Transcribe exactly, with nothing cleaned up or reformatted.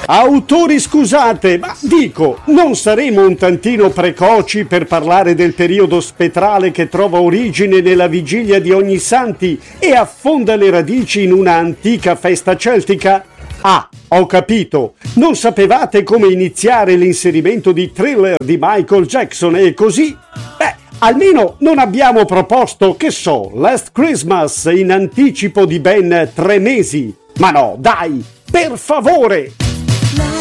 Autori scusate, ma dico, non saremo un tantino precoci per parlare del periodo spettrale che trova origine nella vigilia di Ognissanti e affonda le radici in una antica festa celtica? Ah, ho capito, non sapevate come iniziare l'inserimento di Thriller di Michael Jackson e così? Beh, almeno non abbiamo proposto, che so, Last Christmas in anticipo di ben tre mesi. Ma no, dai, per favore!